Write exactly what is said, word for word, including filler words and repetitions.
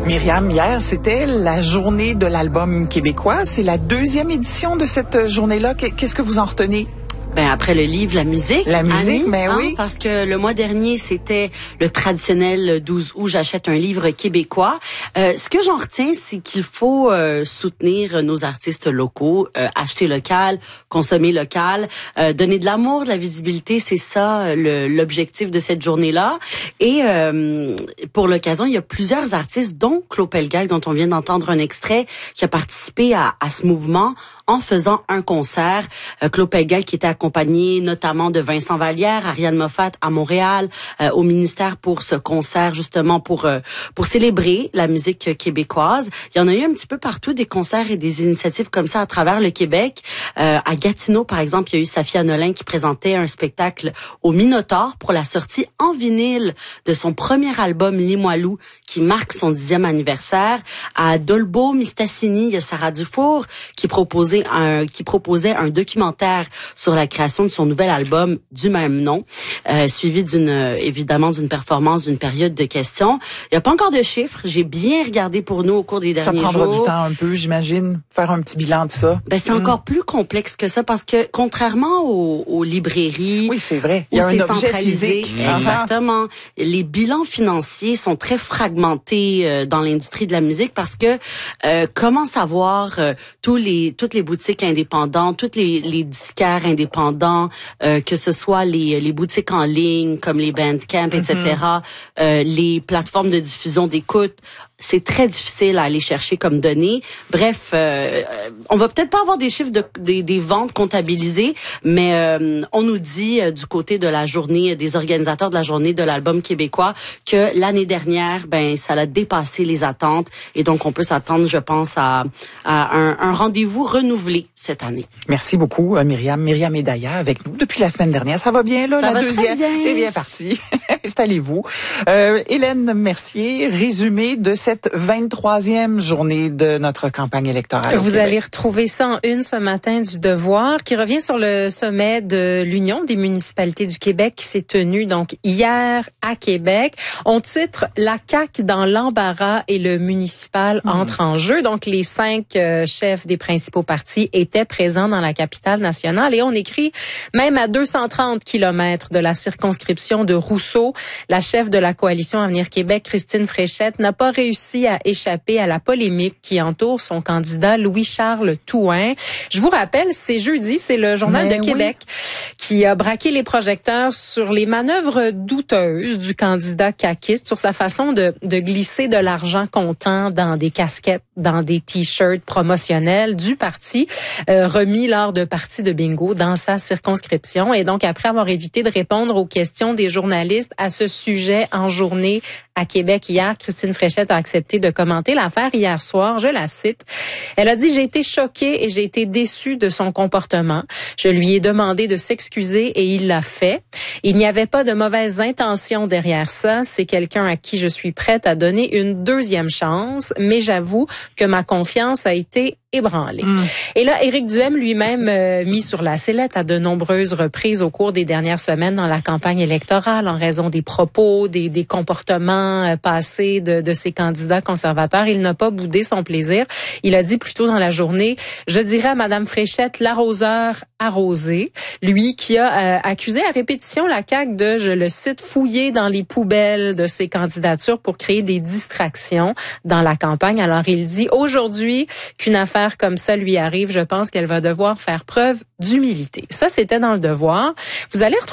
Myriam, hier, c'était la journée de l'album québécois. C'est la deuxième édition de cette journée-là. Qu'est-ce que vous en retenez? Ben après le livre, la musique. La musique, Annie, mais hein, oui. Parce que le mois dernier, c'était le traditionnel douze août, j'achète un livre québécois. Euh, ce que j'en retiens, c'est qu'il faut euh, soutenir nos artistes locaux, euh, acheter local, consommer local, euh, donner de l'amour, de la visibilité. C'est ça le, l'objectif de cette journée-là. Et euh, pour l'occasion, il y a plusieurs artistes, dont Claude Pelgag, dont on vient d'entendre un extrait, qui a participé à, à ce mouvement en faisant un concert. Euh, Claude Pelgag qui était accompagné notamment de Vincent Vallière, Ariane Moffat à Montréal, euh, au ministère pour ce concert justement pour euh, pour célébrer la musique québécoise. Il y en a eu un petit peu partout des concerts et des initiatives comme ça à travers le Québec. Euh, à Gatineau par exemple, il y a eu Safia Nolin qui présentait un spectacle au Minotaure pour la sortie en vinyle de son premier album Limoilou qui marque son dixième anniversaire. À Dolbeau-Mistassini, il y a Sarah Dufour qui proposait un qui proposait un documentaire sur la création de son nouvel album du même nom, euh, suivi d'une euh, évidemment d'une performance d'une période de questions. Il n'y a pas encore de chiffres. J'ai bien regardé pour nous au cours des derniers jours. Ça prendra jours. du temps un peu, j'imagine, faire un petit bilan de ça. Ben c'est mmh. encore plus complexe que ça parce que contrairement aux, aux librairies, oui c'est vrai, il y a où un c'est objet centralisé, physique. Exactement. Uh-huh. Les bilans financiers sont très fragmentés euh, dans l'industrie de la musique parce que euh, comment savoir euh, tous les toutes les boutiques indépendantes, toutes les les disquaires indépendants, euh, que ce soit les les boutiques en ligne comme les Bandcamp, et cetera, mm-hmm. euh, les plateformes de diffusion d'écoute, c'est très difficile à aller chercher comme données. Bref, euh, on va peut-être pas avoir des chiffres de des, des ventes comptabilisées, mais euh, on nous dit euh, du côté de la journée des organisateurs de la journée de l'album québécois que l'année dernière, ben ça a dépassé les attentes et donc on peut s'attendre, je pense, à, à un, un rendez-vous renouvelé cette année. Merci beaucoup, Myriam. Myriam est d'ailleurs avec nous depuis la semaine dernière. Ça va bien là, ça la va deuxième. Très bien. C'est bien parti. Installez-vous. Euh, Hélène Mercier, résumé de cette vingt-troisième journée de notre campagne électorale. Vous allez retrouver ça en une ce matin du Devoir, qui revient sur le sommet de l'Union des municipalités du Québec qui s'est tenu donc hier à Québec. On titre La C A Q dans l'embarras et le municipal mmh. entre en jeu. Donc les cinq euh, chefs des principaux partis étaient présents dans la capitale nationale et on écrit même à deux cent trente kilomètres de la circonscription de Rousseau, la chef de la coalition Avenir Québec, Christine Fréchette, n'a pas réussi à échapper à la polémique qui entoure son candidat Louis-Charles Thouin. Je vous rappelle, c'est jeudi, c'est le Journal Mais de Québec oui. qui a braqué les projecteurs sur les manœuvres douteuses du candidat caquiste, sur sa façon de, de glisser de l'argent comptant dans des casquettes, dans des t-shirts promotionnels du parti, euh, remis lors de parties de bingo dans sa circonscription. Et donc, après avoir évité de répondre aux questions des journalistes à ce sujet en journée à Québec hier, Christine Fréchette a accepté de commenter l'affaire hier soir. Je la cite. Elle a dit « J'ai été choquée et j'ai été déçue de son comportement. Je lui ai demandé de s'excuser et il l'a fait. Il n'y avait pas de mauvaises intentions derrière ça. C'est quelqu'un à qui je suis prête à donner une deuxième chance, mais j'avoue que ma confiance a été ébranlé. Mmh. Et là, Éric Duhem lui-même euh, mis sur la sellette à de nombreuses reprises au cours des dernières semaines dans la campagne électorale en raison des propos, des, des comportements euh, passés de, de ses candidats conservateurs. Il n'a pas boudé son plaisir. Il a dit plus tôt dans la journée, je dirais à Madame Fréchette, l'arroseur arrosé. Lui qui a euh, accusé à répétition la C A Q de, je le cite, fouiller dans les poubelles de ses candidatures pour créer des distractions dans la campagne. Alors il dit aujourd'hui qu'une affaire comme ça lui arrive, je pense qu'elle va devoir faire preuve d'humilité. Ça, c'était dans le Devoir. Vous allez retrouver